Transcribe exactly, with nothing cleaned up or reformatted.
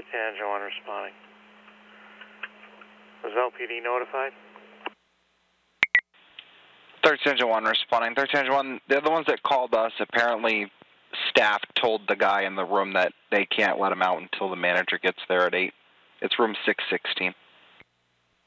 thirteen Engine one responding. Was L P D notified? thirteen Engine one responding. thirteen Engine one, they're the ones that called us. Apparently, staff told the guy in the room that they can't let him out until the manager gets there at eight. It's room six sixteen.